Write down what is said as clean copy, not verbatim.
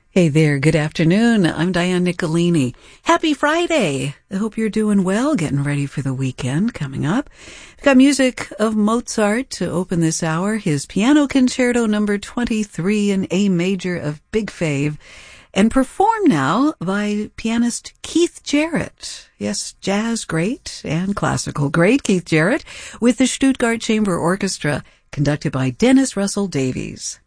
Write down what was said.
Hey there, good afternoon. I'm Diane Nicolini. Happy Friday. I hope you're doing well, getting ready for the weekend coming up. We've got music of Mozart to open this hour, his Piano Concerto number 23 in A major of Big Fave, and performed now by pianist Keith Jarrett. Yes, jazz great and classical great Keith Jarrett with the Stuttgart Chamber Orchestra, conducted by Dennis Russell Davies.